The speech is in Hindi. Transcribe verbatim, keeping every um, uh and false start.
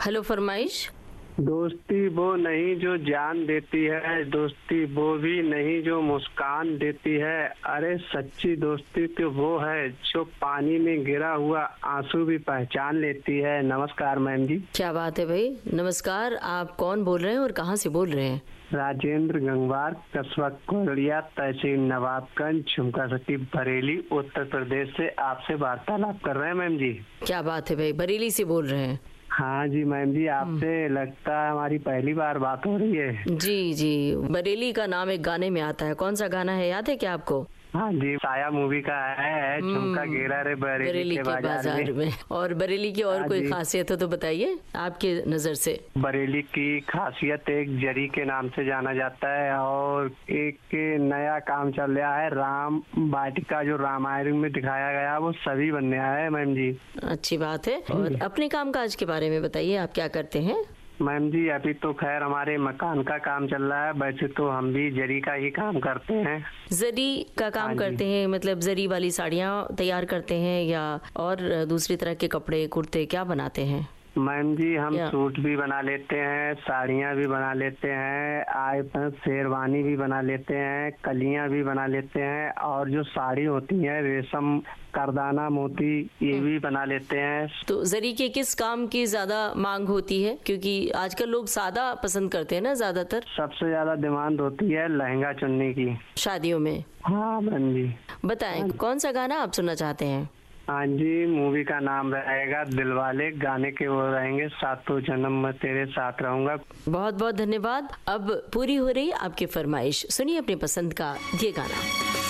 हेलो, फरमाइश। दोस्ती वो नहीं जो जान देती है, दोस्ती वो भी नहीं जो मुस्कान देती है, अरे सच्ची दोस्ती तो वो है जो पानी में गिरा हुआ आंसू भी पहचान लेती है। नमस्कार मैम जी। क्या बात है भाई, नमस्कार। आप कौन बोल रहे हैं और कहाँ से बोल रहे हैं? राजेंद्र गंगवार, कस्बा कोरिया, तहसील नवाबगंज, झुमका सिटी, बरेली, उत्तर प्रदेश से आपसे वार्तालाप कर रहे हैं मैम जी। क्या बात है भाई, बरेली से बोल रहे हैं? हाँ जी मैम जी, आपसे लगता है हमारी पहली बार बात हो रही है। जी जी, बरेली का नाम एक गाने में आता है। कौन सा गाना है, याद है क्या आपको? हाँ जी, साया मूवी का है, झुमका गिरा रे बरेली, बरेली के के बाजार, बाजार में। और बरेली की और हाँ कोई जी। खासियत हो तो बताइए आपके नजर से। बरेली की खासियत एक जरी के नाम से जाना जाता है और एक नया काम चल रहा है, राम वाटिका जो रामायण में दिखाया गया वो सभी बनने आया है मैम जी। अच्छी बात है। और अपने काम काज के बारे में बताइए, आप क्या करते हैं? मैम जी अभी तो खैर हमारे मकान का काम चल रहा है, वैसे तो हम भी जरी का ही काम करते हैं। जरी का काम हाँ जी। करते हैं, मतलब जरी वाली साड़ियाँ तैयार करते हैं या और दूसरी तरह के कपड़े कुर्ते क्या बनाते हैं? मैम जी हम या- सूट भी बना लेते हैं, साड़ियाँ भी बना लेते हैं, आए पर शेरवानी भी बना लेते हैं, कलियाँ भी बना लेते हैं, और जो साड़ी होती है रेशम, करदाना, मोती, ये भी बना लेते हैं। तो जरी के किस काम की ज्यादा मांग होती है? क्योंकि आजकल लोग सादा पसंद करते हैं ना ज्यादातर, सबसे ज्यादा डिमांड होती है लहंगा चुन्नी की शादियों में। हाँ मैम जी। बताएं कौन सा गाना आप सुनना चाहते हैं? हाँ जी, मूवी का नाम रहेगा दिलवाले, गाने के वो रहेंगे सातों जन्म मैं तेरे साथ रहूंगा। बहुत बहुत धन्यवाद। अब पूरी हो रही आपकी फरमाइश, सुनिए अपनी पसंद का ये गाना।